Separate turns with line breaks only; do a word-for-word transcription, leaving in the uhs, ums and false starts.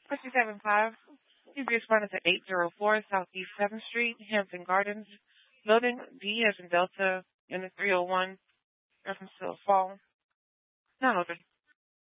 six seven five. You've responded to eight oh four Southeast seventh Street, Hampton Gardens. Building D as in Delta, Unit three oh one. Reference to a fall. Not open.